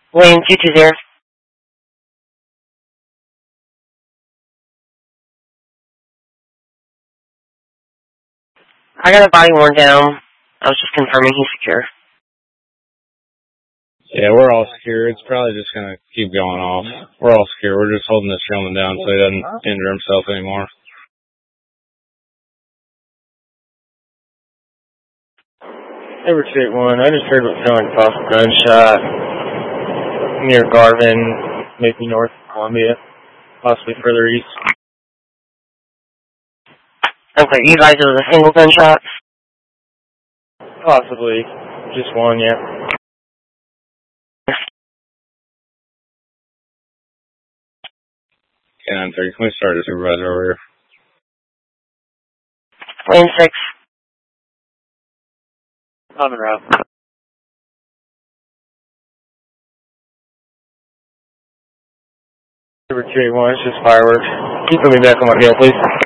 Lane 220. I got a body worn down. I was just confirming he's secure. Yeah, we're all secure. It's probably just going to keep going off. We're all secure. We're just holding this gentleman down so he doesn't injure himself anymore. Edward 1, I just heard what sounded like a possible gunshot near Garvin, maybe north of Columbia, possibly further east. Okay, you guys, it was a single gunshot? Possibly. Just one, yeah. Okay, 930. Can we start a supervisor over here? Lane 6. On the route. Edward 281, it's just fireworks. Can you put me back on my deal, please?